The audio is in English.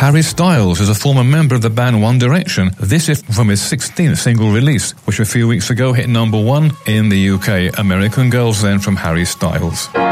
Harry Styles is a former member of the band One Direction. This is from his 16th single release, which a few weeks ago hit number 1 in the UK. American Girls then from Harry Styles.